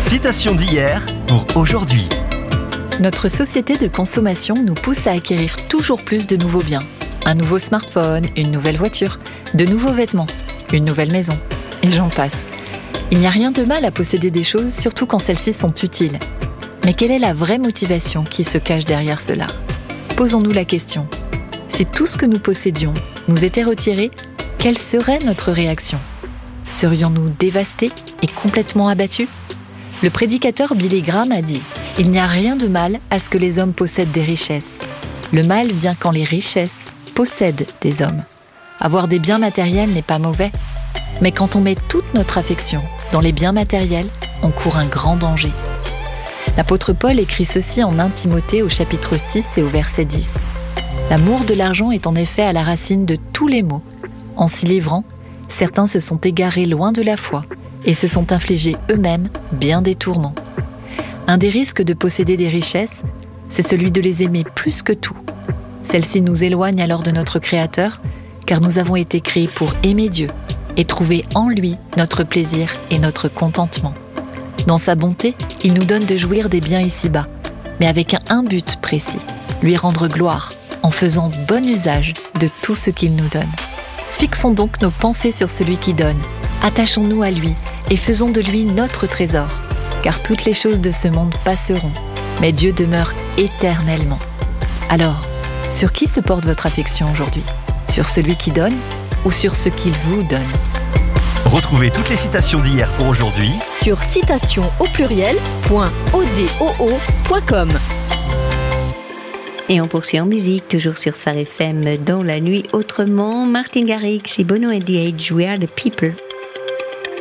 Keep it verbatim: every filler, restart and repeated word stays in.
Citation d'hier pour aujourd'hui. Notre société de consommation nous pousse à acquérir toujours plus de nouveaux biens. Un nouveau smartphone, une nouvelle voiture, de nouveaux vêtements, une nouvelle maison, et j'en passe. Il n'y a rien de mal à posséder des choses, surtout quand celles-ci sont utiles. Mais quelle est la vraie motivation qui se cache derrière cela ? Posons-nous la question. Si tout ce que nous possédions nous était retiré, quelle serait notre réaction ? Serions-nous dévastés et complètement abattus ? Le prédicateur Billy Graham a dit « Il n'y a rien de mal à ce que les hommes possèdent des richesses. Le mal vient quand les richesses possèdent des hommes. Avoir des biens matériels n'est pas mauvais. Mais quand on met toute notre affection dans les biens matériels, on court un grand danger. » L'apôtre Paul écrit ceci en premier Timothée au chapitre six et au verset dix. « L'amour de l'argent est en effet à la racine de tous les maux. En s'y livrant, certains se sont égarés loin de la foi et se sont infligés eux-mêmes bien des tourments. » Un des risques de posséder des richesses, c'est celui de les aimer plus que tout. Celles-ci nous éloignent alors de notre Créateur, car nous avons été créés pour aimer Dieu et trouver en lui notre plaisir et notre contentement. Dans sa bonté, il nous donne de jouir des biens ici-bas, mais avec un, un but précis, lui rendre gloire en faisant bon usage de tout ce qu'il nous donne. Fixons donc nos pensées sur celui qui donne, attachons-nous à lui et faisons de lui notre trésor, car toutes les choses de ce monde passeront, mais Dieu demeure éternellement. Alors, sur qui se porte votre affection aujourd'hui ? Sur celui qui donne ou sur ce qu'il vous donne ? Retrouvez toutes les citations d'hier pour aujourd'hui sur citation au pluriel point odoo point com. Et on poursuit en musique, toujours sur Phare F M, dans la nuit autrement. Martin Garrix et Bono and the Edge, We Are the People.